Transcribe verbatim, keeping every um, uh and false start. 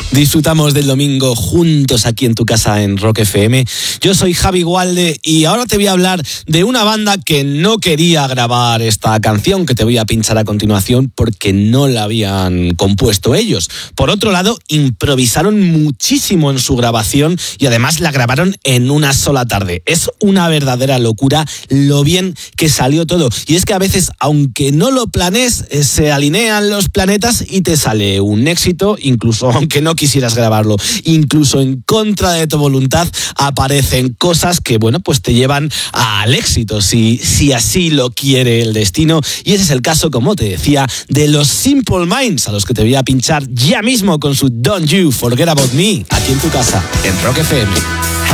Disfrutamos del domingo juntos aquí en tu casa en Rock F M. Yo soy Javi Gualde y ahora te voy a hablar de una banda que no quería grabar esta canción que te voy a pinchar a continuación porque no la habían compuesto ellos. Por otro lado, improvisaron muchísimo en su grabación y además la grabaron en una sola tarde. Es una verdadera locura lo bien que salió todo. Y es que a veces, aunque no lo planees, se alinean los planetas y te sale un éxito, incluso aunque no quisieras grabarlo, incluso en contra de tu voluntad aparecen cosas que, bueno, pues te llevan al éxito, si, si así lo quiere el destino. Y ese es el caso, como te decía, de los Simple Minds, a los que te voy a pinchar ya mismo con su Don't You Forget About Me, aquí en tu casa, en Rock F M.